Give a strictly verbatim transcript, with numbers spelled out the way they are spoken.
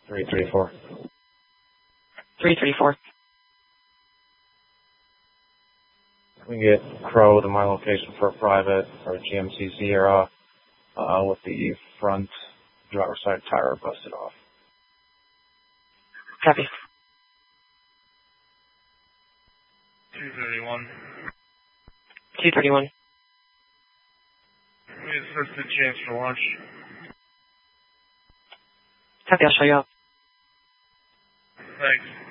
three three four. three three four. We can get Crow to my location for a private or a G M C Sierra uh, with the front driver's side tire busted off. Copy. two thirty-one. two thirty-one. We assisted James for lunch. Copy, I'll show you up. Thanks.